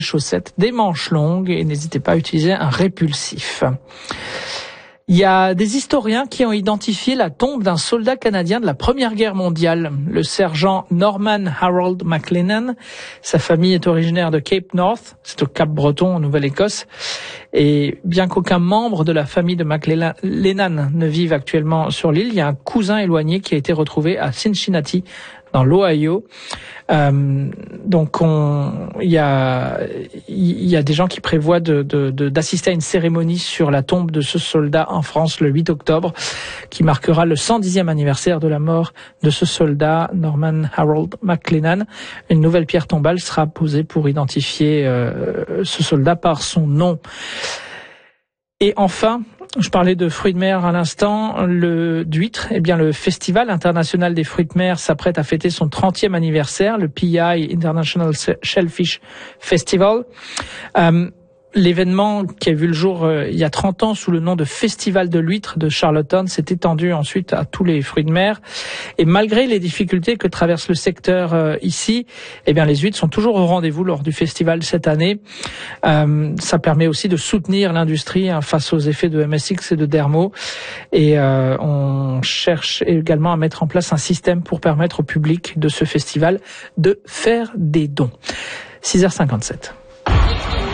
chaussettes, des manches longues et n'hésitez pas à utiliser un répulsif. Il y a des historiens qui ont identifié la tombe d'un soldat canadien de la Première Guerre mondiale, le sergent Norman Harold McLennan. Sa famille est originaire de Cape North, c'est au Cap-Breton en Nouvelle-Écosse. Et bien qu'aucun membre de la famille de McLennan ne vive actuellement sur l'île, il y a un cousin éloigné qui a été retrouvé à Cincinnati, dans l'Ohio. Donc il y a des gens qui prévoient d'assister à une cérémonie sur la tombe de ce soldat en France le 8 octobre, qui marquera le 110e anniversaire de la mort de ce soldat Norman Harold McLennan. Une nouvelle pierre tombale sera posée pour identifier ce soldat par son nom. Et enfin, je parlais de fruits de mer à l'instant, d'huîtres. Eh bien, le Festival international des fruits de mer s'apprête à fêter son 30e anniversaire, le PI International Shellfish Festival. L'événement qui a vu le jour il y a 30 ans sous le nom de Festival de l'huître de Charlottetown s'est étendu ensuite à tous les fruits de mer. Et malgré les difficultés que traverse le secteur ici, eh bien les huîtres sont toujours au rendez-vous lors du festival cette année. Ça permet aussi de soutenir l'industrie face aux effets de MSX et de Dermo. Et on cherche également à mettre en place un système pour permettre au public de ce festival de faire des dons. 6h57.